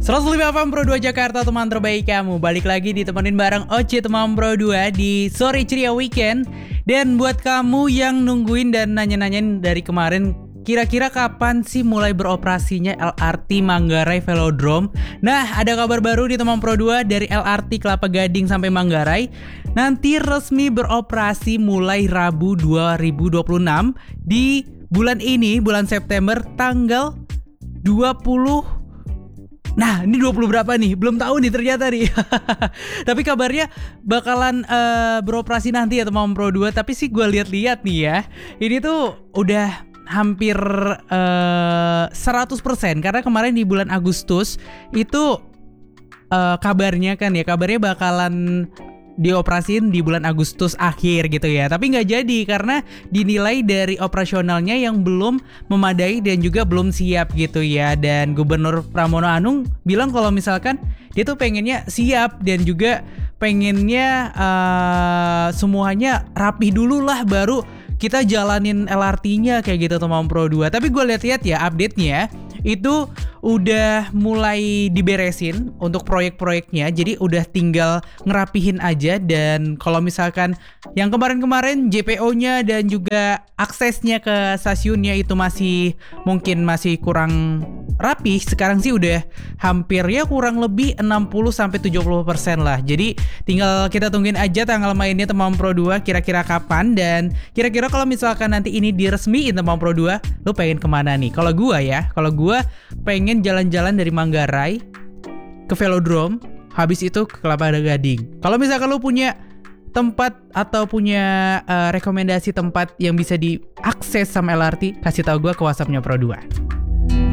105 FM Pro 2 Jakarta, teman terbaik kamu. Balik lagi ditemenin bareng Oce teman Pro 2 di Sore Ceria Weekend. Dan buat kamu yang nungguin dan nanya-nanyain dari kemarin, kira-kira kapan sih mulai beroperasinya LRT Manggarai Velodrome? Nah, ada kabar baru di teman Pro 2 dari LRT Kelapa Gading sampai Manggarai. Nanti resmi beroperasi mulai Rabu 2026 di bulan ini, bulan September, tanggal 20. Nah, ini 20 berapa nih? Belum tahu nih ternyata nih. Tapi kabarnya bakalan beroperasi nanti ya teman Pro 2. Tapi sih gue lihat-lihat nih ya, ini tuh udah hampir 100%. Karena kemarin di bulan Agustus itu kabarnya bakalan dioperasiin di bulan Agustus akhir gitu ya. Tapi nggak jadi karena dinilai dari operasionalnya yang belum memadai dan juga belum siap gitu ya. Dan Gubernur Pramono Anung bilang kalau misalkan dia tuh pengennya siap dan juga pengennya semuanya rapih dulu lah baru kita jalanin LRT-nya kayak gitu teman Pro 2. Tapi gue lihat-lihat ya update-nya itu udah mulai diberesin untuk proyek-proyeknya. Jadi udah tinggal ngerapihin aja. Dan kalau misalkan yang kemarin-kemarin JPO-nya dan juga aksesnya ke stasiunnya itu mungkin masih kurang rapi, sekarang sih udah hampir ya kurang lebih 60-70% lah. Jadi tinggal kita tungguin aja tanggal mainnya teman Pro 2 kira-kira kapan. Dan kira-kira kalau misalkan nanti ini diresmiin teman Pro 2, lu pengen kemana nih? Kalau gue pengen jalan-jalan dari Manggarai ke Velodrome, habis itu ke Kelapa Gading. Kalau misalkan lu punya tempat atau punya rekomendasi tempat yang bisa diakses sama LRT, kasih tahu gue ke WhatsApp-nya Pro 2.